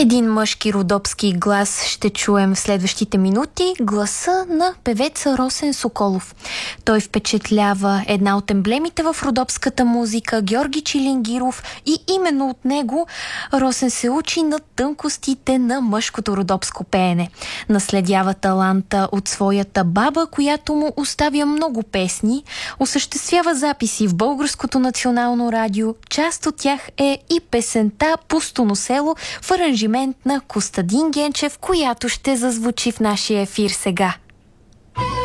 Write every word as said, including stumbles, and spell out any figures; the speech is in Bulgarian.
Един мъжки родопски глас ще чуем в следващите минути. Гласа на певеца Росен Соколов. Той впечатлява една от емблемите в родопската музика, Георги Чилингиров, и именно от него Росен се учи на тънкостите на мъжкото родопско пеене. Наследява таланта от своята баба, която му оставя много песни, осъществява записи в Българското национално радио. Част от тях е и песента "Пустото село" в аранжимент на Костадин Генчев, която ще зазвучи в нашия ефир сега.